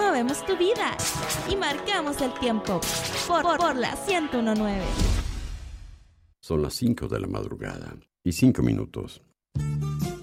movemos tu vida y marcamos el tiempo por la 101.9. Son las 5 de la madrugada y 5 minutos.